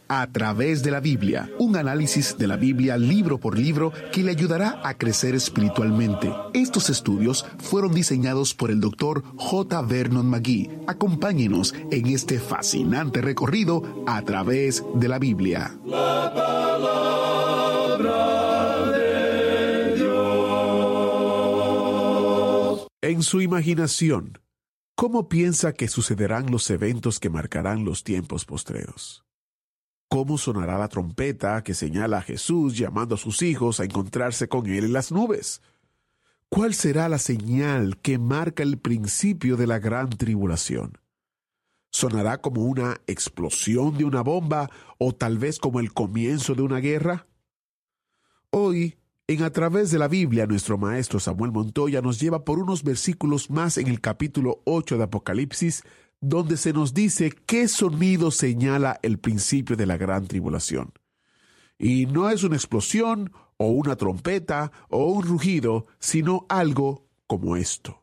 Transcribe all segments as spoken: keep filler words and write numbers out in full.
A través de la Biblia, un análisis de la Biblia libro por libro que le ayudará a crecer espiritualmente. Estos estudios fueron diseñados por el doctor J. Vernon McGee. Acompáñenos en este fascinante recorrido a través de la Biblia. La palabra de Dios. En su imaginación, ¿cómo piensa que sucederán los eventos que marcarán los tiempos postreros? ¿Cómo sonará la trompeta que señala a Jesús llamando a sus hijos a encontrarse con Él en las nubes? ¿Cuál será la señal que marca el principio de la gran tribulación? ¿Sonará como una explosión de una bomba o tal vez como el comienzo de una guerra? Hoy, en A Través de la Biblia, nuestro maestro Samuel Montoya nos lleva por unos versículos más en el capítulo ocho de Apocalipsis, donde se nos dice qué sonido señala el principio de la gran tribulación. Y no es una explosión, o una trompeta, o un rugido, sino algo como esto.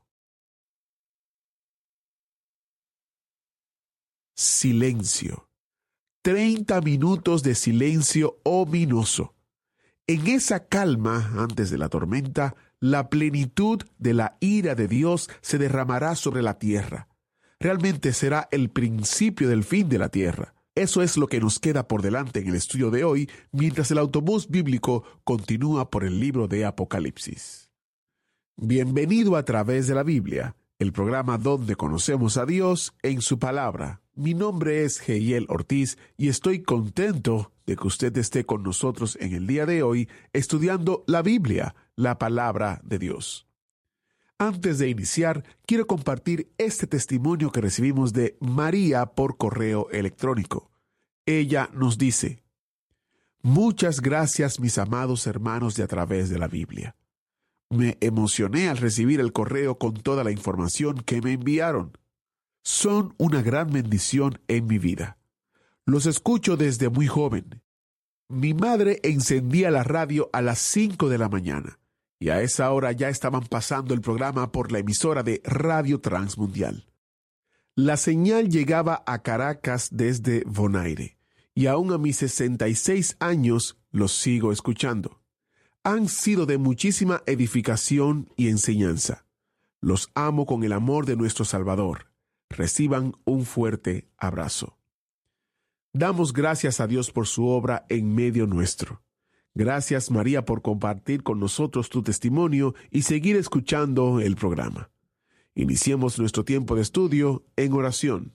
Silencio. Treinta minutos de silencio ominoso. En esa calma, antes de la tormenta, la plenitud de la ira de Dios se derramará sobre la tierra. Realmente será el principio del fin de la tierra. Eso es lo que nos queda por delante en el estudio de hoy, mientras el autobús bíblico continúa por el libro de Apocalipsis. Bienvenido a Través de la Biblia, el programa donde conocemos a Dios en su palabra. Mi nombre es Heiel Ortiz y estoy contento de que usted esté con nosotros en el día de hoy estudiando la Biblia, la palabra de Dios. Antes de iniciar, quiero compartir este testimonio que recibimos de María por correo electrónico. Ella nos dice: muchas gracias, mis amados hermanos de A Través de la Biblia. Me emocioné al recibir el correo con toda la información que me enviaron. Son una gran bendición en mi vida. Los escucho desde muy joven. Mi madre encendía la radio a las cinco de la mañana. Y a esa hora ya estaban pasando el programa por la emisora de Radio Transmundial. La señal llegaba a Caracas desde Bonaire, y aún a mis sesenta y seis años los sigo escuchando. Han sido de muchísima edificación y enseñanza. Los amo con el amor de nuestro Salvador. Reciban un fuerte abrazo. Damos gracias a Dios por su obra en medio nuestro. Gracias, María, por compartir con nosotros tu testimonio y seguir escuchando el programa. Iniciemos nuestro tiempo de estudio en oración.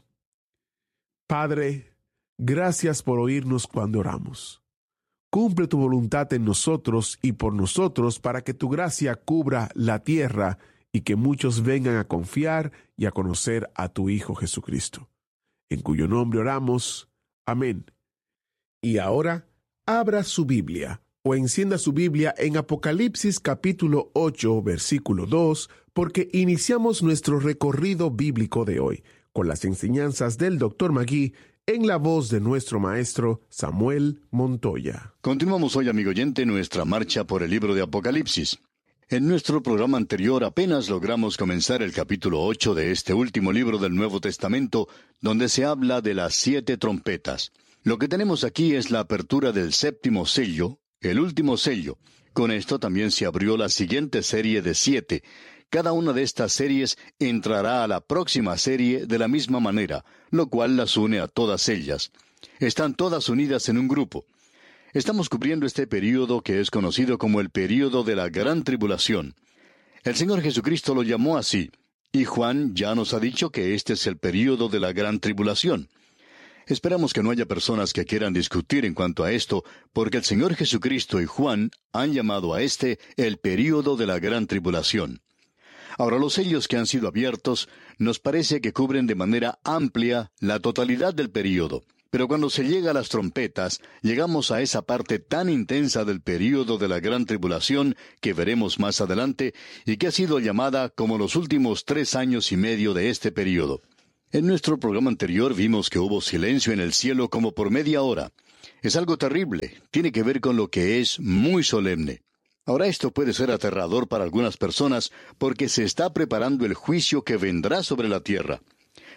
Padre, gracias por oírnos cuando oramos. Cumple tu voluntad en nosotros y por nosotros para que tu gracia cubra la tierra y que muchos vengan a confiar y a conocer a tu Hijo Jesucristo, en cuyo nombre oramos. Amén. Y ahora, abra su Biblia o encienda su Biblia en Apocalipsis capítulo ocho, versículo dos, porque iniciamos nuestro recorrido bíblico de hoy con las enseñanzas del doctor McGee en la voz de nuestro maestro Samuel Montoya. Continuamos hoy, amigo oyente, nuestra marcha por el libro de Apocalipsis. En nuestro programa anterior apenas logramos comenzar el capítulo ocho de este último libro del Nuevo Testamento, donde se habla de las siete trompetas. Lo que tenemos aquí es la apertura del séptimo sello, el último sello. Con esto también se abrió la siguiente serie de siete. Cada una de estas series entrará a la próxima serie de la misma manera, lo cual las une a todas ellas. Están todas unidas en un grupo. Estamos cubriendo este período que es conocido como el período de la Gran Tribulación. El Señor Jesucristo lo llamó así, y Juan ya nos ha dicho que este es el período de la Gran Tribulación. Esperamos que no haya personas que quieran discutir en cuanto a esto, porque el Señor Jesucristo y Juan han llamado a este el período de la Gran Tribulación. Ahora, los sellos que han sido abiertos nos parece que cubren de manera amplia la totalidad del período. Pero cuando se llega a las trompetas, llegamos a esa parte tan intensa del período de la Gran Tribulación que veremos más adelante y que ha sido llamada como los últimos tres años y medio de este período. En nuestro programa anterior vimos que hubo silencio en el cielo como por media hora. Es algo terrible, tiene que ver con lo que es muy solemne. Ahora esto puede ser aterrador para algunas personas porque se está preparando el juicio que vendrá sobre la tierra.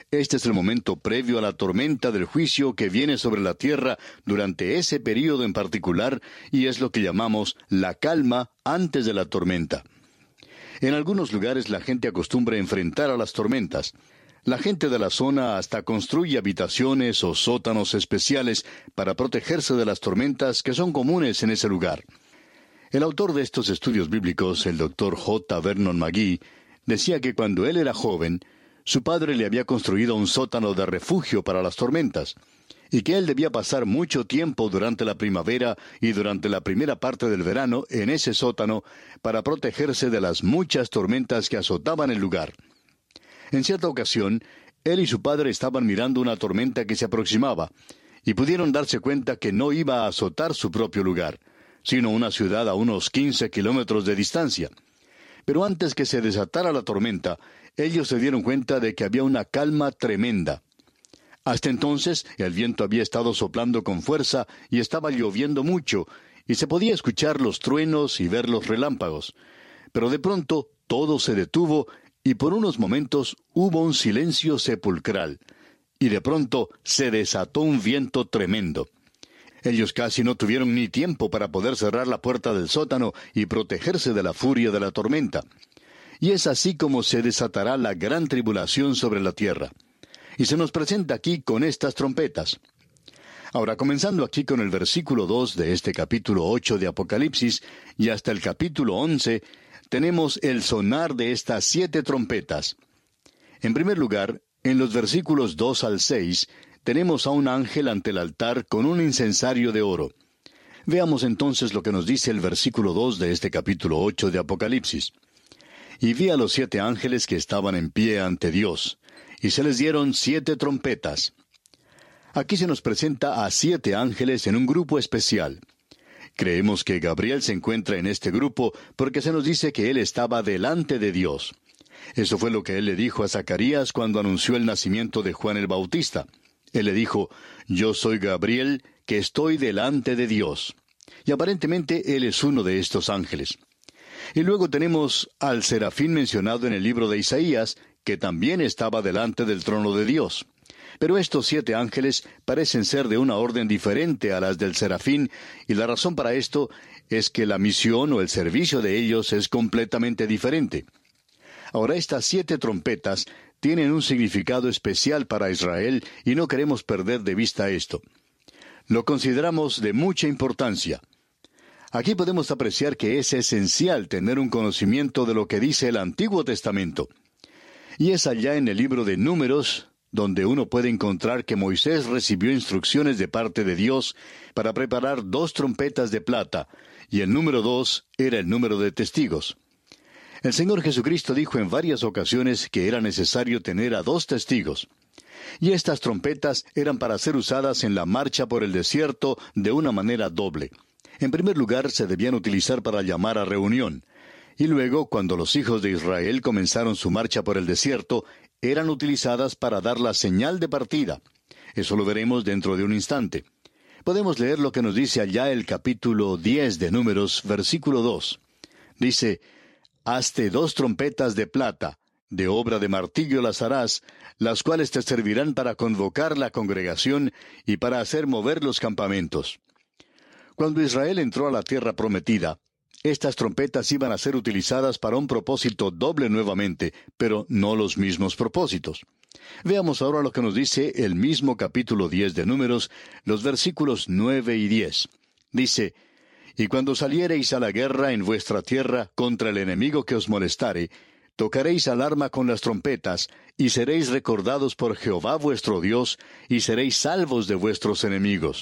Este es el momento previo a la tormenta del juicio que viene sobre la tierra durante ese período en particular, y es lo que llamamos la calma antes de la tormenta. En algunos lugares la gente acostumbra enfrentar a las tormentas. La gente de la zona hasta construye habitaciones o sótanos especiales para protegerse de las tormentas que son comunes en ese lugar. El autor de estos estudios bíblicos, el doctor J. Vernon McGee, decía que cuando él era joven, su padre le había construido un sótano de refugio para las tormentas, y que él debía pasar mucho tiempo durante la primavera y durante la primera parte del verano en ese sótano para protegerse de las muchas tormentas que azotaban el lugar. En cierta ocasión, él y su padre estaban mirando una tormenta que se aproximaba, y pudieron darse cuenta que no iba a azotar su propio lugar, sino una ciudad a unos quince kilómetros de distancia. Pero antes que se desatara la tormenta, ellos se dieron cuenta de que había una calma tremenda. Hasta entonces, el viento había estado soplando con fuerza y estaba lloviendo mucho, y se podía escuchar los truenos y ver los relámpagos. Pero de pronto todo se detuvo, y por unos momentos hubo un silencio sepulcral, y de pronto se desató un viento tremendo. Ellos casi no tuvieron ni tiempo para poder cerrar la puerta del sótano y protegerse de la furia de la tormenta. Y es así como se desatará la gran tribulación sobre la tierra. Y se nos presenta aquí con estas trompetas. Ahora, comenzando aquí con el versículo dos de este capítulo ocho de Apocalipsis y hasta el capítulo once, tenemos el sonar de estas siete trompetas. En primer lugar, en los versículos dos al seis, tenemos a un ángel ante el altar con un incensario de oro. Veamos entonces lo que nos dice el versículo dos de este capítulo ocho de Apocalipsis. Y vi a los siete ángeles que estaban en pie ante Dios, y se les dieron siete trompetas. Aquí se nos presenta a siete ángeles en un grupo especial. Creemos que Gabriel se encuentra en este grupo porque se nos dice que él estaba delante de Dios. Eso fue lo que él le dijo a Zacarías cuando anunció el nacimiento de Juan el Bautista. Él le dijo, yo soy Gabriel, que estoy delante de Dios. Y aparentemente él es uno de estos ángeles. Y luego tenemos al serafín mencionado en el libro de Isaías, que también estaba delante del trono de Dios. Pero estos siete ángeles parecen ser de una orden diferente a las del serafín, y la razón para esto es que la misión o el servicio de ellos es completamente diferente. Ahora, estas siete trompetas tienen un significado especial para Israel y no queremos perder de vista esto. Lo consideramos de mucha importancia. Aquí podemos apreciar que es esencial tener un conocimiento de lo que dice el Antiguo Testamento. Y es allá en el libro de Números donde uno puede encontrar que Moisés recibió instrucciones de parte de Dios para preparar dos trompetas de plata, y el número dos era el número de testigos. El Señor Jesucristo dijo en varias ocasiones que era necesario tener a dos testigos. Y estas trompetas eran para ser usadas en la marcha por el desierto de una manera doble. En primer lugar, se debían utilizar para llamar a reunión. Y luego, cuando los hijos de Israel comenzaron su marcha por el desierto, eran utilizadas para dar la señal de partida. Eso lo veremos dentro de un instante. Podemos leer lo que nos dice allá el capítulo diez de Números, versículo dos. Dice, «Hazte dos trompetas de plata, de obra de martillo las harás, las cuales te servirán para convocar la congregación y para hacer mover los campamentos». Cuando Israel entró a la tierra prometida, estas trompetas iban a ser utilizadas para un propósito doble nuevamente, pero no los mismos propósitos. Veamos ahora lo que nos dice el mismo capítulo diez de Números, los versículos nueve y diez. Dice, «Y cuando saliereis a la guerra en vuestra tierra contra el enemigo que os molestare, tocaréis alarma con las trompetas, y seréis recordados por Jehová vuestro Dios, y seréis salvos de vuestros enemigos.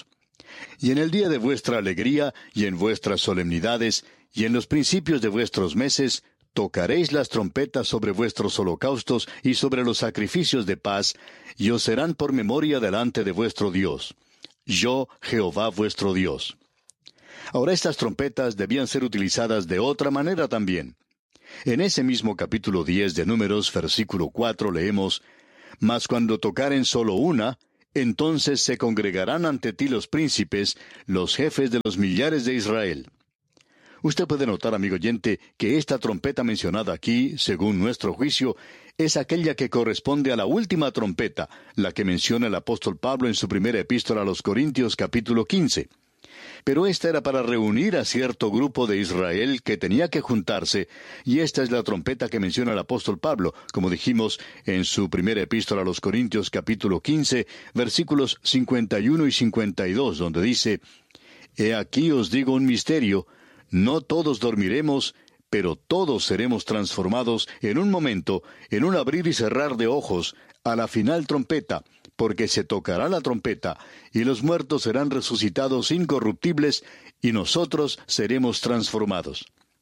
Y en el día de vuestra alegría, y en vuestras solemnidades, y en los principios de vuestros meses, tocaréis las trompetas sobre vuestros holocaustos y sobre los sacrificios de paz, y os serán por memoria delante de vuestro Dios. Yo, Jehová vuestro Dios». Ahora estas trompetas debían ser utilizadas de otra manera también. En ese mismo capítulo diez de Números, versículo cuatro, leemos, «Mas cuando tocaren solo una, entonces se congregarán ante ti los príncipes, los jefes de los millares de Israel». Usted puede notar, amigo oyente, que esta trompeta mencionada aquí, según nuestro juicio, es aquella que corresponde a la última trompeta, la que menciona el apóstol Pablo en su primera epístola a los Corintios capítulo quince. Pero esta era para reunir a cierto grupo de Israel que tenía que juntarse, y esta es la trompeta que menciona el apóstol Pablo, como dijimos en su primera epístola a los Corintios capítulo quince, versículos cincuenta y uno y cincuenta y dos, donde dice: He aquí os digo un misterio, no todos dormiremos, pero todos seremos transformados en un momento, en un abrir y cerrar de ojos, a la final trompeta, porque se tocará la trompeta, y los muertos serán resucitados incorruptibles, y nosotros seremos transformados.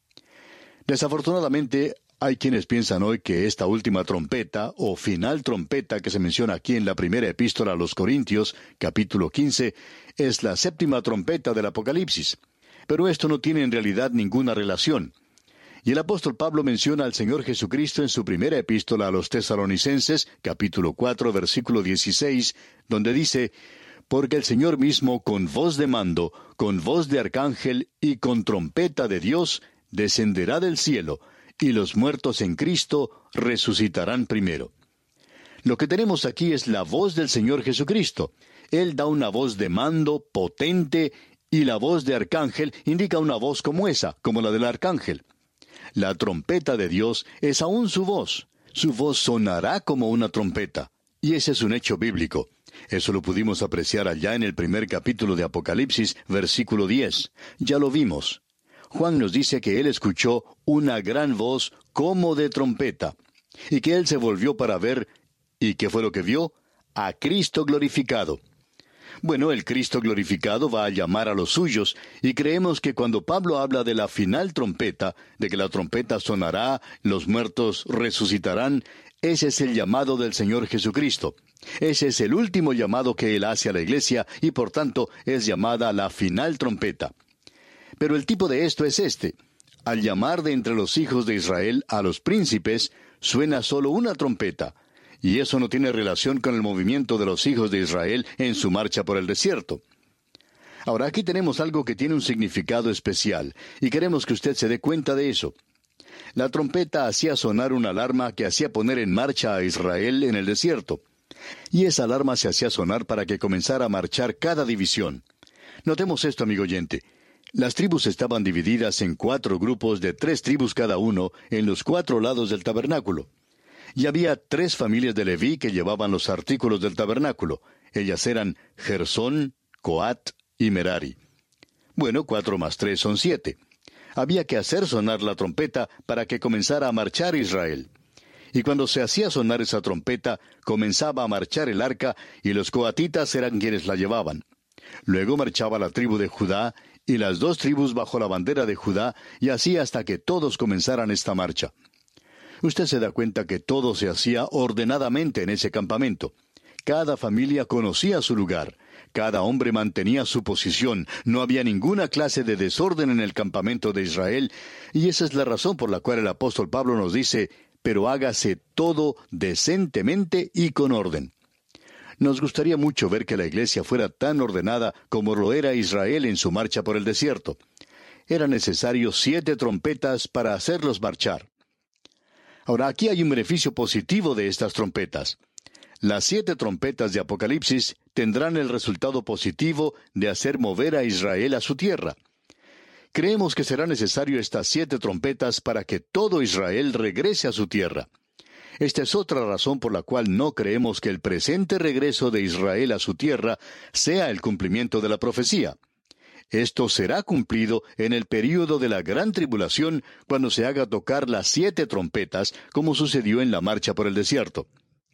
Desafortunadamente, hay quienes piensan hoy que esta última trompeta, o final trompeta que se menciona aquí en la primera epístola a los Corintios, capítulo quince, es la séptima trompeta del Apocalipsis. Pero esto no tiene en realidad ninguna relación. Y el apóstol Pablo menciona al Señor Jesucristo en su primera epístola a los Tesalonicenses, capítulo cuatro, versículo dieciséis, donde dice: Porque el Señor mismo, con voz de mando, con voz de arcángel y con trompeta de Dios, descenderá del cielo, y los muertos en Cristo resucitarán primero. Lo que tenemos aquí es la voz del Señor Jesucristo. Él da una voz de mando potente, y la voz de arcángel indica una voz como esa, como la del arcángel. La trompeta de Dios es aún su voz. Su voz sonará como una trompeta. Y ese es un hecho bíblico. Eso lo pudimos apreciar allá en el primer capítulo de Apocalipsis, versículo diez. Ya lo vimos. Juan nos dice que él escuchó una gran voz como de trompeta, y que él se volvió para ver, ¿y qué fue lo que vio? A Cristo glorificado. Bueno, el Cristo glorificado va a llamar a los suyos, y creemos que cuando Pablo habla de la final trompeta, de que la trompeta sonará, los muertos resucitarán, ese es el llamado del Señor Jesucristo. Ese es el último llamado que Él hace a la iglesia, y por tanto es llamada la final trompeta. Pero el tipo de esto es este: al llamar de entre los hijos de Israel a los príncipes, suena solo una trompeta. Y eso no tiene relación con el movimiento de los hijos de Israel en su marcha por el desierto. Ahora, aquí tenemos algo que tiene un significado especial, y queremos que usted se dé cuenta de eso. La trompeta hacía sonar una alarma que hacía poner en marcha a Israel en el desierto. Y esa alarma se hacía sonar para que comenzara a marchar cada división. Notemos esto, amigo oyente. Las tribus estaban divididas en cuatro grupos de tres tribus cada uno en los cuatro lados del tabernáculo. Y había tres familias de Leví que llevaban los artículos del tabernáculo. Ellas eran Gersón, Coat y Merari. Bueno, cuatro más tres son siete. Había que hacer sonar la trompeta para que comenzara a marchar Israel. Y cuando se hacía sonar esa trompeta, comenzaba a marchar el arca, y los coatitas eran quienes la llevaban. Luego marchaba la tribu de Judá, y las dos tribus bajo la bandera de Judá, y así hasta que todos comenzaran esta marcha. Usted se da cuenta que todo se hacía ordenadamente en ese campamento. Cada familia conocía su lugar. Cada hombre mantenía su posición. No había ninguna clase de desorden en el campamento de Israel. Y esa es la razón por la cual el apóstol Pablo nos dice: pero hágase todo decentemente y con orden. Nos gustaría mucho ver que la iglesia fuera tan ordenada como lo era Israel en su marcha por el desierto. Era necesario siete trompetas para hacerlos marchar. Ahora, aquí hay un beneficio positivo de estas trompetas. Las siete trompetas de Apocalipsis tendrán el resultado positivo de hacer mover a Israel a su tierra. Creemos que será necesario estas siete trompetas para que todo Israel regrese a su tierra. Esta es otra razón por la cual no creemos que el presente regreso de Israel a su tierra sea el cumplimiento de la profecía. Esto será cumplido en el período de la gran tribulación, cuando se haga tocar las siete trompetas, como sucedió en la marcha por el desierto.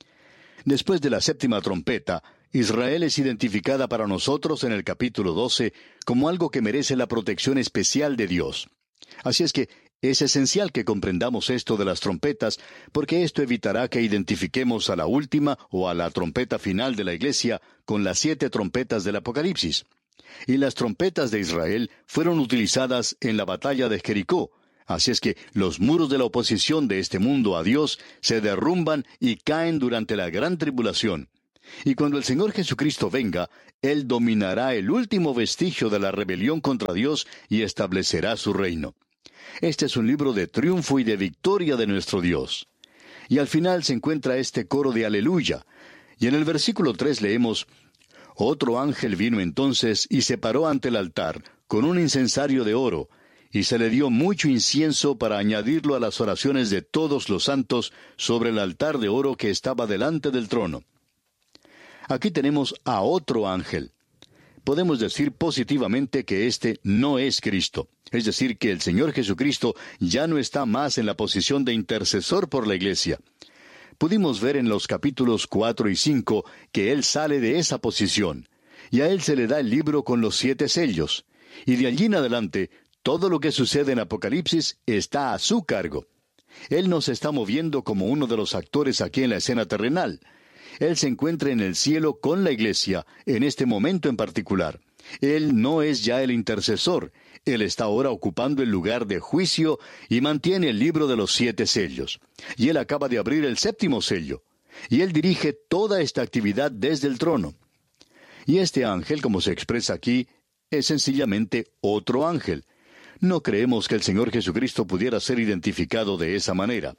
Después de la séptima trompeta, Israel es identificada para nosotros en el capítulo doce como algo que merece la protección especial de Dios. Así es que es esencial que comprendamos esto de las trompetas, porque esto evitará que identifiquemos a la última o a la trompeta final de la iglesia con las siete trompetas del Apocalipsis. Y las trompetas de Israel fueron utilizadas en la batalla de Jericó. Así es que los muros de la oposición de este mundo a Dios se derrumban y caen durante la gran tribulación. Y cuando el Señor Jesucristo venga, Él dominará el último vestigio de la rebelión contra Dios y establecerá su reino. Este es un libro de triunfo y de victoria de nuestro Dios. Y al final se encuentra este coro de aleluya. Y en el versículo tres leemos: Otro ángel vino entonces y se paró ante el altar, con un incensario de oro, y se le dio mucho incienso para añadirlo a las oraciones de todos los santos sobre el altar de oro que estaba delante del trono. Aquí tenemos a otro ángel. Podemos decir positivamente que este no es Cristo. Es decir, que el Señor Jesucristo ya no está más en la posición de intercesor por la iglesia. Pudimos ver en los capítulos cuatro y cinco que Él sale de esa posición, y a Él se le da el libro con los siete sellos, y de allí en adelante, todo lo que sucede en Apocalipsis está a su cargo. Él no se está moviendo como uno de los actores aquí en la escena terrenal. Él se encuentra en el cielo con la iglesia, en este momento en particular. Él no es ya el intercesor. Él está ahora ocupando el lugar de juicio y mantiene el libro de los siete sellos. Y Él acaba de abrir el séptimo sello. Y Él dirige toda esta actividad desde el trono. Y este ángel, como se expresa aquí, es sencillamente otro ángel. No creemos que el Señor Jesucristo pudiera ser identificado de esa manera.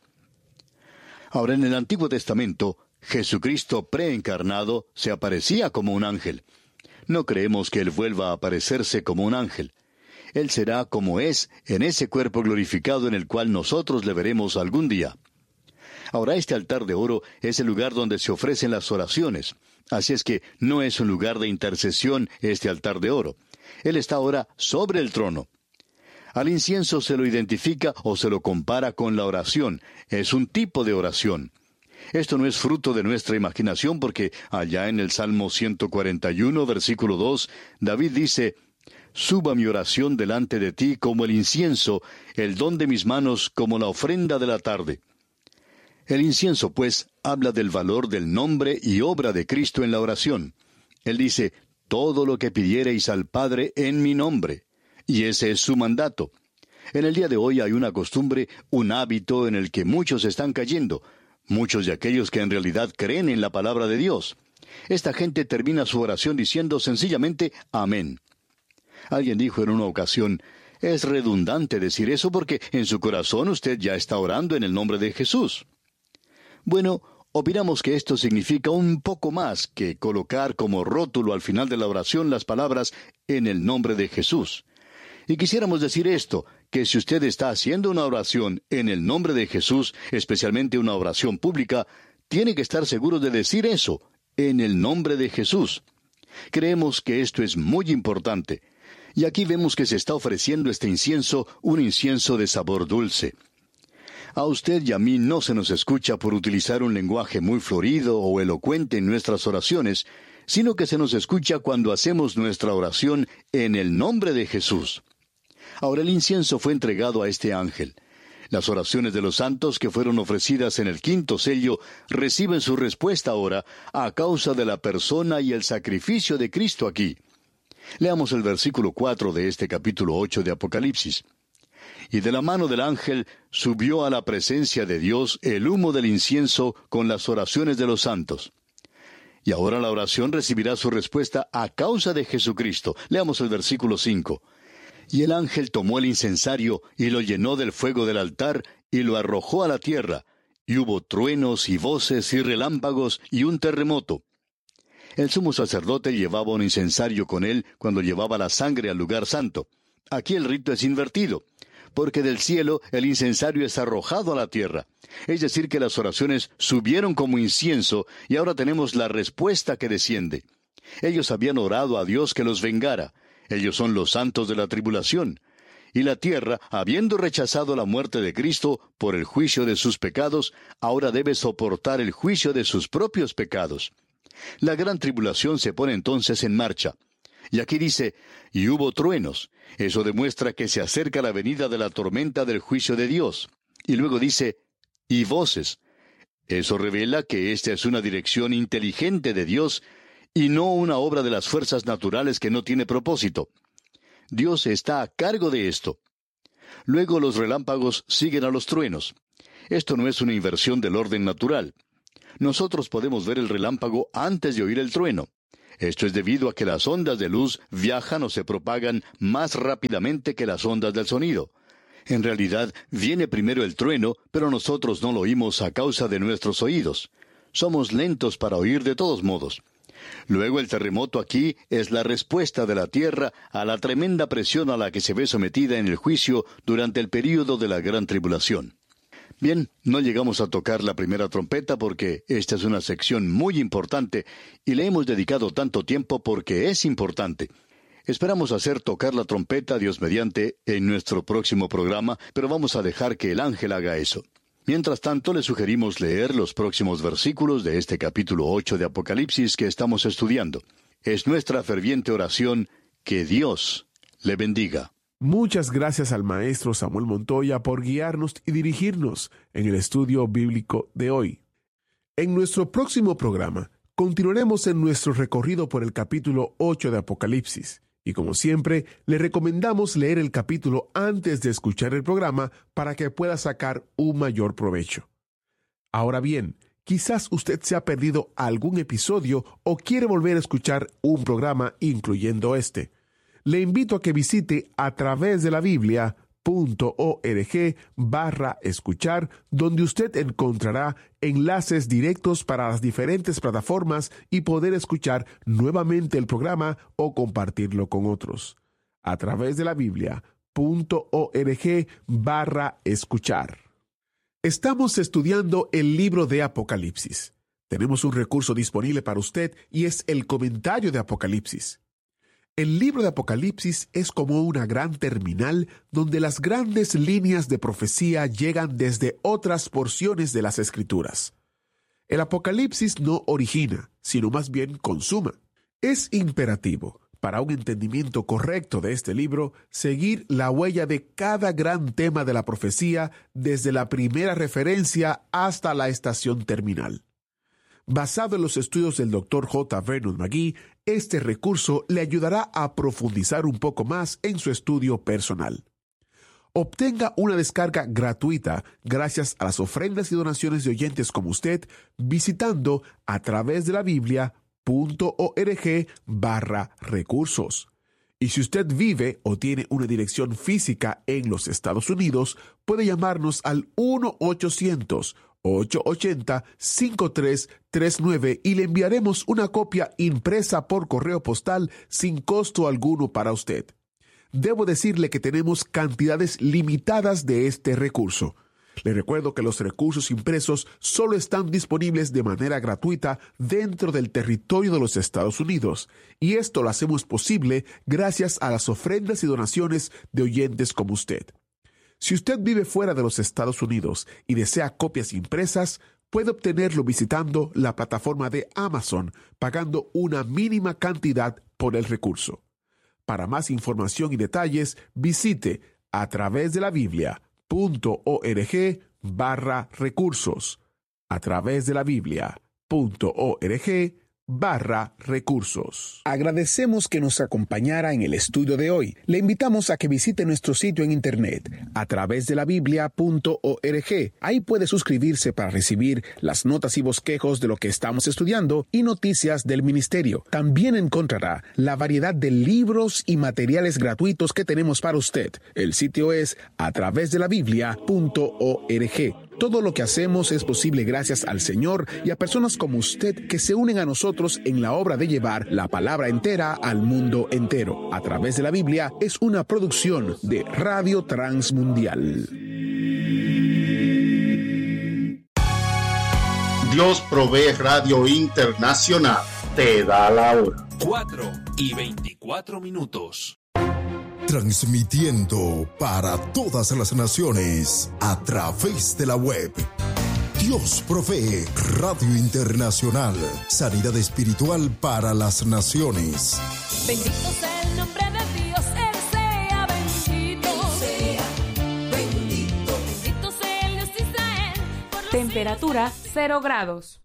Ahora, en el Antiguo Testamento, Jesucristo preencarnado se aparecía como un ángel. No creemos que Él vuelva a aparecerse como un ángel. Él será como es en ese cuerpo glorificado en el cual nosotros le veremos algún día. Ahora, este altar de oro es el lugar donde se ofrecen las oraciones. Así es que no es un lugar de intercesión este altar de oro. Él está ahora sobre el trono. Al incienso se lo identifica o se lo compara con la oración. Es un tipo de oración. Esto no es fruto de nuestra imaginación, porque allá en el Salmo ciento cuarenta y uno, versículo dos, David dice: Suba mi oración delante de ti como el incienso, el don de mis manos como la ofrenda de la tarde. El incienso, pues, habla del valor del nombre y obra de Cristo en la oración. Él dice: todo lo que pidiereis al Padre en mi nombre. Y ese es su mandato. En el día de hoy hay una costumbre, un hábito en el que muchos están cayendo, muchos de aquellos que en realidad creen en la palabra de Dios. Esta gente termina su oración diciendo sencillamente amén. Alguien dijo en una ocasión: es redundante decir eso porque en su corazón usted ya está orando en el nombre de Jesús. Bueno, opinamos que esto significa un poco más que colocar como rótulo al final de la oración las palabras en el nombre de Jesús. Y quisiéramos decir esto, que si usted está haciendo una oración en el nombre de Jesús, especialmente una oración pública, tiene que estar seguro de decir eso, en el nombre de Jesús. Creemos que esto es muy importante. Y aquí vemos que se está ofreciendo este incienso, un incienso de sabor dulce. A usted y a mí no se nos escucha por utilizar un lenguaje muy florido o elocuente en nuestras oraciones, sino que se nos escucha cuando hacemos nuestra oración en el nombre de Jesús. Ahora, el incienso fue entregado a este ángel. Las oraciones de los santos que fueron ofrecidas en el quinto sello reciben su respuesta ahora a causa de la persona y el sacrificio de Cristo aquí. Leamos el versículo cuatro de este capítulo ocho de Apocalipsis. Y de la mano del ángel subió a la presencia de Dios el humo del incienso con las oraciones de los santos. Y ahora la oración recibirá su respuesta a causa de Jesucristo. Leamos el versículo cinco. Y el ángel tomó el incensario y lo llenó del fuego del altar y lo arrojó a la tierra. Y hubo truenos y voces y relámpagos y un terremoto. El sumo sacerdote llevaba un incensario con él cuando llevaba la sangre al lugar santo. Aquí el rito es invertido, porque del cielo el incensario es arrojado a la tierra. Es decir, que las oraciones subieron como incienso y ahora tenemos la respuesta que desciende. Ellos habían orado a Dios que los vengara. Ellos son los santos de la tribulación. Y la tierra, habiendo rechazado la muerte de Cristo por el juicio de sus pecados, ahora debe soportar el juicio de sus propios pecados. La gran tribulación se pone entonces en marcha. Y aquí dice, y hubo truenos. Eso demuestra que se acerca la venida de la tormenta del juicio de Dios. Y luego dice, y voces. Eso revela que esta es una dirección inteligente de Dios y no una obra de las fuerzas naturales que no tiene propósito. Dios está a cargo de esto. Luego los relámpagos siguen a los truenos. Esto no es una inversión del orden natural. Nosotros podemos ver el relámpago antes de oír el trueno. Esto es debido a que las ondas de luz viajan o se propagan más rápidamente que las ondas del sonido. En realidad, viene primero el trueno, pero nosotros no lo oímos a causa de nuestros oídos. Somos lentos para oír de todos modos. Luego el terremoto aquí es la respuesta de la tierra a la tremenda presión a la que se ve sometida en el juicio durante el período de la gran tribulación. Bien, no llegamos a tocar la primera trompeta porque esta es una sección muy importante y le hemos dedicado tanto tiempo porque es importante. Esperamos hacer tocar la trompeta, Dios mediante, en nuestro próximo programa, pero vamos a dejar que el ángel haga eso. Mientras tanto, le sugerimos leer los próximos versículos de este capítulo ocho de Apocalipsis que estamos estudiando. Es nuestra ferviente oración que Dios le bendiga. Muchas gracias al maestro Samuel Montoya por guiarnos y dirigirnos en el estudio bíblico de hoy. En nuestro próximo programa, continuaremos en nuestro recorrido por el capítulo ocho de Apocalipsis. Y como siempre, le recomendamos leer el capítulo antes de escuchar el programa para que pueda sacar un mayor provecho. Ahora bien, quizás usted se ha perdido algún episodio o quiere volver a escuchar un programa incluyendo este. Le invito a que visite a través de la Biblia punto org barra escuchar, donde usted encontrará enlaces directos para las diferentes plataformas y poder escuchar nuevamente el programa o compartirlo con otros. A través de la Biblia punto org barra escuchar. Estamos estudiando el libro de Apocalipsis. Tenemos un recurso disponible para usted y es el comentario de Apocalipsis. El libro de Apocalipsis es como una gran terminal donde las grandes líneas de profecía llegan desde otras porciones de las Escrituras. El Apocalipsis no origina, sino más bien consuma. Es imperativo, para un entendimiento correcto de este libro, seguir la huella de cada gran tema de la profecía desde la primera referencia hasta la estación terminal. Basado en los estudios del doctor J. Vernon McGee, este recurso le ayudará a profundizar un poco más en su estudio personal. Obtenga una descarga gratuita gracias a las ofrendas y donaciones de oyentes como usted visitando a través de la Biblia punto org barra recursos. Y si usted vive o tiene una dirección física en los Estados Unidos, puede llamarnos al uno ochocientos, ocho ocho cero, cinco tres tres nueve y le enviaremos una copia impresa por correo postal sin costo alguno para usted. Debo decirle que tenemos cantidades limitadas de este recurso. Le recuerdo que los recursos impresos solo están disponibles de manera gratuita dentro del territorio de los Estados Unidos, y esto lo hacemos posible gracias a las ofrendas y donaciones de oyentes como usted. Si usted vive fuera de los Estados Unidos y desea copias impresas, puede obtenerlo visitando la plataforma de Amazon, pagando una mínima cantidad por el recurso. Para más información y detalles, visite a través de la Biblia punto org barra recursos. A través de la Biblia punto org barra recursos. Agradecemos que nos acompañara en el estudio de hoy. Le invitamos a que visite nuestro sitio en internet a través de la Biblia punto org. Ahí puede suscribirse para recibir las notas y bosquejos de lo que estamos estudiando y noticias del ministerio. También encontrará la variedad de libros y materiales gratuitos que tenemos para usted. El sitio es a través de la Biblia punto org. Todo lo que hacemos es posible gracias al Señor y a personas como usted que se unen a nosotros en la obra de llevar la palabra entera al mundo entero. A través de la Biblia es una producción de Radio Transmundial. Dios Provee Radio Internacional te da la hora. cuatro y veinticuatro minutos. Transmitiendo para todas las naciones a través de la web. Dios Provee Radio Internacional. Sanidad espiritual para las naciones. Bendito sea el nombre de Dios, Él sea bendito. Sea bendito. Bendito sea el Dios de Israel. Por Temperatura cero grados.